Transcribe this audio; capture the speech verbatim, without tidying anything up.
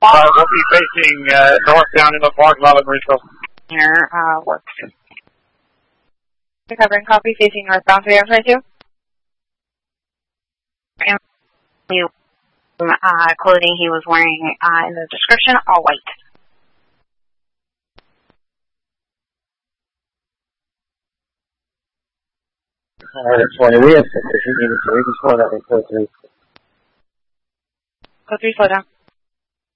Uh, we'll be facing uh, north down in the park lot of Marysville. Here, uh, works. Covering copy, facing northbound three oh five two. Uh, clothing he was wearing uh, in the description, all white. Uh, twenty, we have fifty, we need to slow down in code three. Code three, slow down.